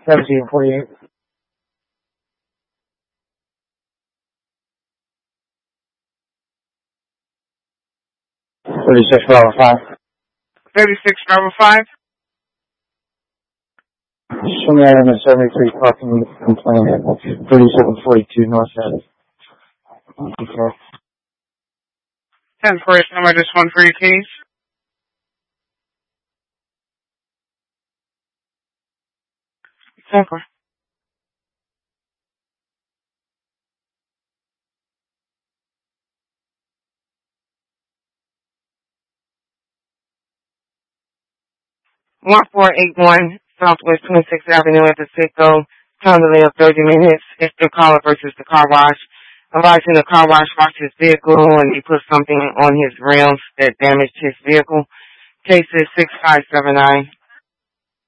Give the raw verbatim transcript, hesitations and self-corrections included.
seventeen forty-eight. thirty-six Bravo five. thirty-six Bravo five. Show me item at seventy-three parking complaint at thirty-seven forty-two North End. Okay. ten for number, just one for your case. ten for. one four eight one Southwest twenty-sixth Avenue at the Citgo. Time delay of thirty minutes. It's the caller versus the car wash. Advising the car wash washed his vehicle and he put something on his rims that damaged his vehicle. Case is six five seven nine.